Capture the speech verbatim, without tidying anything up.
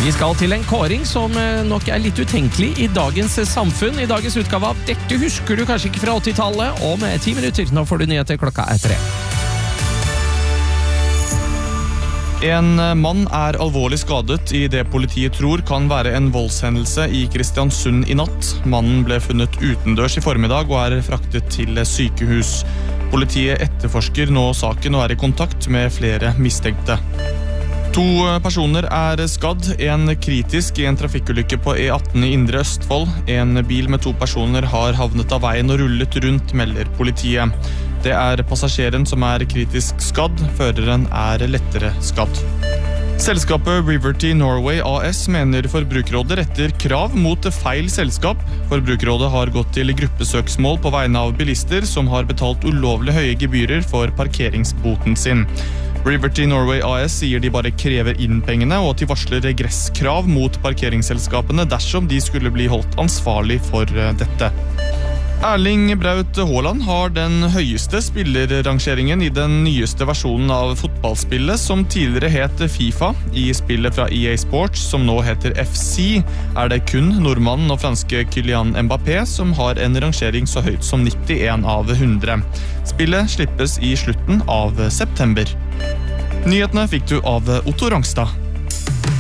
Vi skal til en kåring som nok er litt utenkelig i dagens samfunn. I dagens utgave av Dette husker du kanskje ikke fra åttitallet. Om ti minutter, nå får du nyheter klokka er tre. En mann er alvorlig skadet i det politiet tror kan være en voldshendelse i Kristiansund i natt. Mannen ble funnet utendørs i formiddag og er fraktet til sykehus. Politiet etterforsker nå saken og er i kontakt med flere mistenkte. To personer er skadd, en kritisk i en trafikkulykke på E atten i Indre Østfold. En bil med to personer har havnet av veien og rullet rundt, melder politiet. Det er passasjeren som er kritisk skadd, føreren er lettere skadd. Selskapet Riverty Norway A S mener Forbrukerrådet retter krav mot feil selskap. Forbrukerrådet har gått til gruppesøksmål på vegne av bilister som har betalt ulovlig høye gebyrer for parkeringsboten sin. Riverty Norway A S sier de bare krever inn pengene, og at de varsler regresskrav mot parkeringsselskapene dersom de skulle bli holdt ansvarlig for dette. Erling Braut Haaland har den høyeste spillerrangeringen i den nyeste versjonen av fotballspillet som tidligere het FIFA. I spillet fra E A Sports, som nå heter F C, er det kun nordmannen og franske Kylian Mbappé som har en rangering så høyt som nittien av hundre. Spillet slippes i slutten av september. Nyhetene fikk du av Otto Rangstad.